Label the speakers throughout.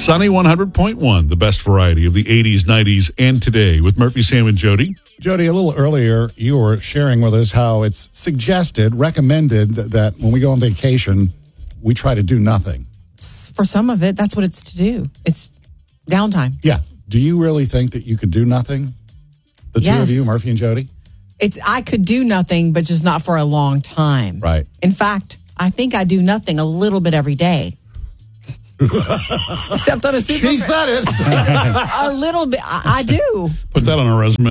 Speaker 1: Sunny 100.1, the best variety of the 80s, 90s, and today with Murphy, Sam, and Jody.
Speaker 2: Jody, a little earlier, you were sharing with us how it's recommended that when we go on vacation, we try to do nothing.
Speaker 3: For some of it, that's what it's to do. It's downtime.
Speaker 2: Yeah. Do you really think that you could do nothing? The two of you, Murphy and Jody?
Speaker 3: I could do nothing, but just not for a long time.
Speaker 2: Right.
Speaker 3: In fact, I think I do nothing a little bit every day. Except on a super.
Speaker 2: She said it.
Speaker 3: A little bit. I do.
Speaker 1: Put that on a resume.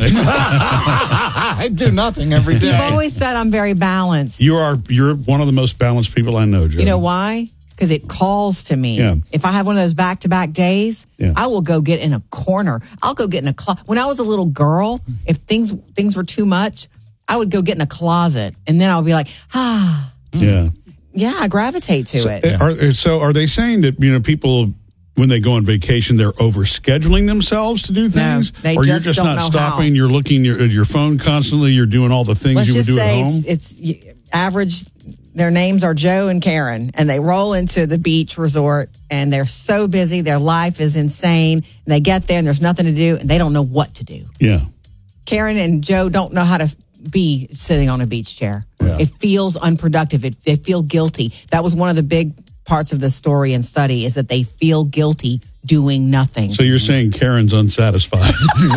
Speaker 2: I do nothing every day.
Speaker 3: You've always said I'm very balanced.
Speaker 1: You're one of the most balanced people I know, Jody.
Speaker 3: You know why? Because it calls to me.
Speaker 1: Yeah.
Speaker 3: If I have one of those back-to-back days, I will go get in a corner. I'll go get in a closet. When I was a little girl, if things were too much, I would go get in a closet. And then I would be like,
Speaker 1: Yeah.
Speaker 3: Yeah, I gravitate to it.
Speaker 1: So are they saying that, people, when they go on vacation, they're overscheduling themselves to do things?
Speaker 3: No, they
Speaker 1: or
Speaker 3: just
Speaker 1: you're just
Speaker 3: don't
Speaker 1: not
Speaker 3: know
Speaker 1: stopping,
Speaker 3: how.
Speaker 1: you're looking at your phone constantly, you're doing all the things
Speaker 3: Let's
Speaker 1: you would
Speaker 3: just
Speaker 1: do at
Speaker 3: say
Speaker 1: home?
Speaker 3: it's average. Their names are Joe and Karen, and they roll into the beach resort, and they're so busy. Their life is insane. And they get there, and there's nothing to do, and they don't know what to do.
Speaker 1: Yeah.
Speaker 3: Karen and Joe don't know how to be sitting on a beach chair.
Speaker 2: Yeah.
Speaker 3: It feels unproductive. They feel guilty. That was one of the big parts of the story and study, is that they feel guilty doing nothing.
Speaker 1: So you're saying Karen's unsatisfied?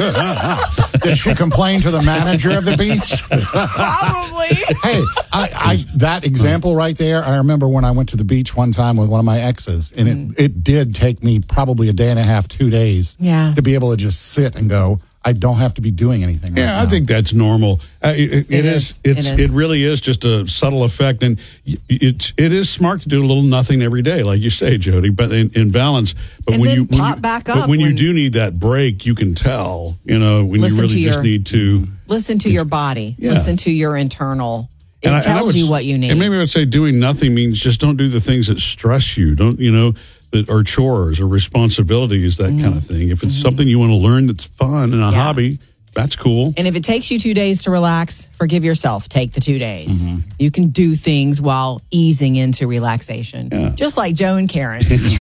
Speaker 2: Did she complain to the manager of the beach?
Speaker 3: Probably.
Speaker 2: Hey, I that example right there, I remember when I went to the beach one time with one of my exes, and it did take me probably a day and a half, 2 days to be able to just sit and go, I don't have to be doing anything right now.
Speaker 1: I think that's normal. It is. It really is just a subtle effect, and it is smart to do a little nothing every day, like you say, Jody, but in balance. But
Speaker 3: And
Speaker 1: when
Speaker 3: then
Speaker 1: you
Speaker 3: pop back up
Speaker 1: when you
Speaker 3: when-
Speaker 1: do need that break, you can tell. When you
Speaker 3: Listen
Speaker 1: really
Speaker 3: to
Speaker 1: just
Speaker 3: your-
Speaker 1: need to
Speaker 3: Listen to your body.
Speaker 1: Yeah.
Speaker 3: Listen to your internal. It
Speaker 1: And I
Speaker 3: tells
Speaker 1: would-
Speaker 3: you what you need.
Speaker 1: And maybe I would say doing nothing means just don't do the things that stress you. Don't that are chores or responsibilities, that kind of thing. If it's something you want to learn that's fun and a hobby, that's cool.
Speaker 3: And if it takes you 2 days to relax, forgive yourself. Take the 2 days. You can do things while easing into relaxation.
Speaker 1: Yeah.
Speaker 3: Just like Joe and Karen.